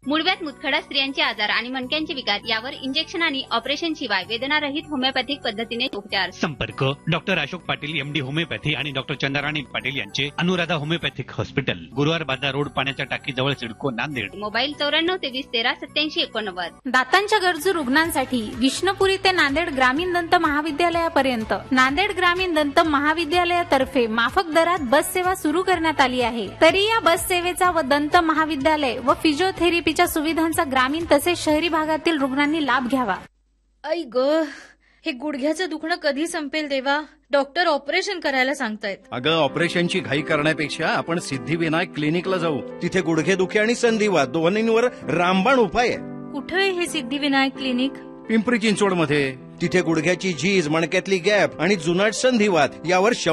मूळव्याध, मुतखडा, स्त्रियांचे आजार आणि मणक्यांचे विकार यावर इंजेक्शन आणि ऑपरेशन शिवाय वेदनारहित होमिओपॅथिक पद्धतीने उपचार. संपर्क doctor Ashok Patil, MD homeopathy आणि डॉक्टर चंद्राराणी पाटील यांचे अनुराधा होमिओपॅथिक हॉस्पिटल, गुरुवार बाजार रोड, पाण्याच्या टाकी जवळ, सिडको, नांदेड. मोबाईल 9423138789. दातांच्या गरजू रुग्णांसाठी विष्णुपुरी ते नांदेड ग्रामीण दंत महाविद्यालयापर्यंत नांदेड ग्रामीण दंत महाविद्यालयातर्फे माफक दरात बस सेवा सुरू करण्यात आली आहे. तरी या बस सेवेचा व दंत महाविद्यालय व फिजिओथेरपीच्या सुविधांचा ग्रामीण तसेच शहरी भागातील रुग्णांनी लाभ घ्यावा. आई ग, हे गुडघ्याचं दुखणं कधी संपेल देवा? डॉक्टर ऑपरेशन करायला सांगतायत. अगं, ऑपरेशनची घाई करण्यापेक्षा आपण सिद्धिविनायक क्लिनिकला जाऊ. तिथे गुडघेदुखी आणि संधिवात दोन्हींवर रामबाण उपाय आहे. कुठे आहे हे सिद्धिविनायक क्लिनिक? पिंपरी चिंचवडमध्ये. तिथे गुडघ्याची झीज, मणक्यातली गॅप आणि जुनाट संधिवात यावर